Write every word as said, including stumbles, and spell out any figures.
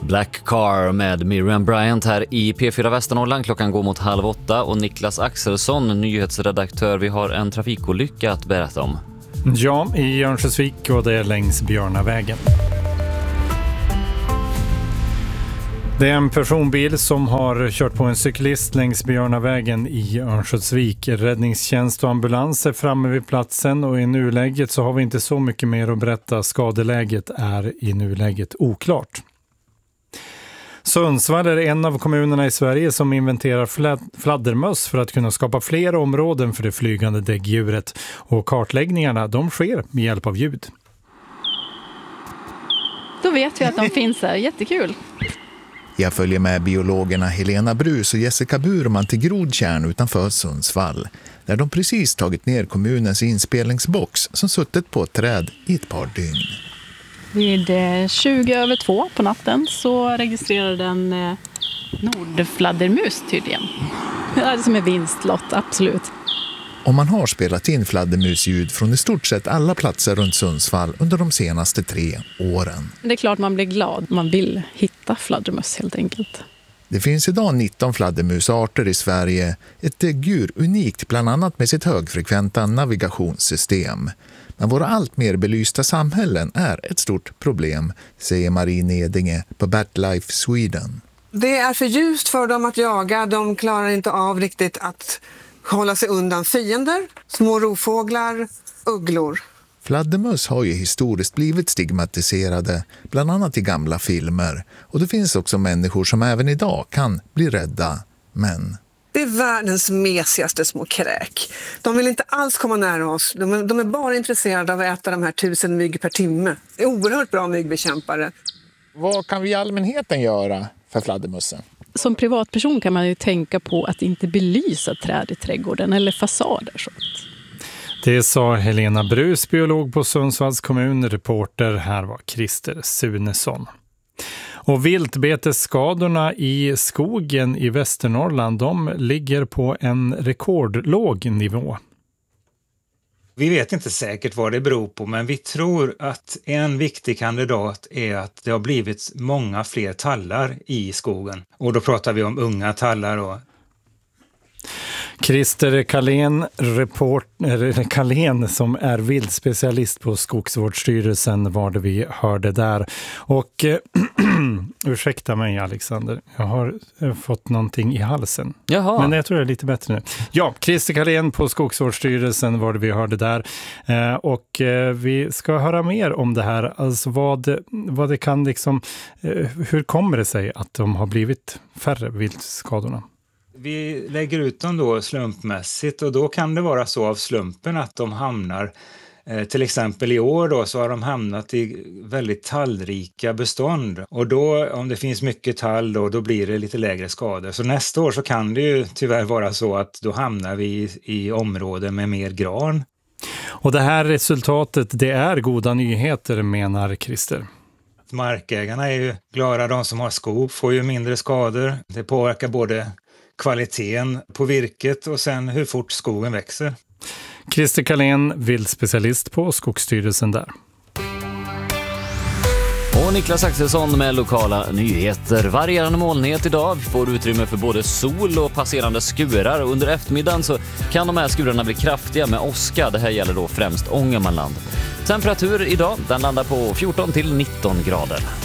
Black Car med Miriam Bryant här i P fyra Västernorrland. Klockan går mot halv åtta och Niklas Axelsson, nyhetsredaktör, vi har en trafikolycka att berätta om. Ja, i Örnsköldsvik och det är längs Björnavägen. Det är en personbil som har kört på en cyklist längs Björnavägen i Örnsköldsvik. Räddningstjänst och ambulans är framme vid platsen och i nuläget så har vi inte så mycket mer att berätta. Skadeläget är i nuläget oklart. Sundsvall är en av kommunerna i Sverige som inventerar fladdermöss för att kunna skapa fler områden för det flygande däggdjuret. Och kartläggningarna, de sker med hjälp av ljud. Då vet vi att de finns här. Jättekul! Jag följer med biologerna Helena Brus och Jessica Burman till Grodtjärn utanför Sundsvall, där de precis tagit ner kommunens inspelningsbox som suttit på ett träd i ett par dygn. Vid tjugo över två på natten så registrerade den nordfladdermus tydligen. Det är som en vinstlott, absolut. Och man har spelat in fladdermusljud från i stort sett alla platser runt Sundsvall under de senaste tre åren. Det är klart man blir glad. Man vill hitta fladdermus helt enkelt. Det finns idag nitton fladdermusarter i Sverige. Ett däggdjur unikt bland annat med sitt högfrekventa navigationssystem. Men våra allt mer belysta samhällen är ett stort problem, säger Marie Nedinge på BatLife Sweden. Det är för ljust för dem att jaga. De klarar inte av riktigt att hålla sig undan fiender, små rovfåglar, ugglor. Fladdermöss har ju historiskt blivit stigmatiserade, bland annat i gamla filmer. Och det finns också människor som även idag kan bli rädda, men... Det är världens mesigaste små kräk. De vill inte alls komma nära oss. De är, de är bara intresserade av att äta de här tusen mygg per timme. Det är oerhört bra myggbekämpare. Vad kan vi i allmänheten göra för fladdermössen? Som privatperson kan man ju tänka på att inte belysa träd i trädgården eller fasader. Så. Det sa Helena Brus, biolog på Sundsvalls kommun. Reporter här var Christer Sunesson. Och viltbetesskadorna i skogen i Västernorrland, de ligger på en rekordlåg nivå. Vi vet inte säkert vad det beror på, men vi tror att en viktig kandidat är att det har blivit många fler tallar i skogen. Och då pratar vi om unga tallar och... Christer Kalén, reporter Kalén som är viltspecialist på Skogsvårdsstyrelsen var det vi hörde där. Och äh, ursäkta mig Alexander, jag har äh, fått någonting i halsen. Jaha. Men jag tror det är lite bättre nu. Ja, Christer Kalén på Skogsvårdsstyrelsen var det vi hörde där. Äh, och äh, vi ska höra mer om det här. Alltså vad, vad det kan liksom, äh, hur kommer det sig att de har blivit färre viltskadorna? Vi lägger ut dem då slumpmässigt och då kan det vara så av slumpen att de hamnar, eh, till exempel i år då så har de hamnat i väldigt tallrika bestånd. Och då om det finns mycket tall då, då blir det lite lägre skador. Så nästa år så kan det ju tyvärr vara så att då hamnar vi i, i områden med mer gran. Och det här resultatet, det är goda nyheter menar Christer. Markägarna är ju glada, de som har skog får ju mindre skador. Det påverkar både kvaliteten på virket och sen hur fort skogen växer. Christer Kalén, viltspecialist på Skogsstyrelsen där. Och Niklas Axelsson med lokala nyheter. Varierande molnighet idag. Vi får utrymme för både sol och passerande skurar. Under eftermiddagen så kan de här skurarna bli kraftiga med åska. Det här gäller då främst Ångermanland. Temperatur idag, den landar på fjorton till nitton grader.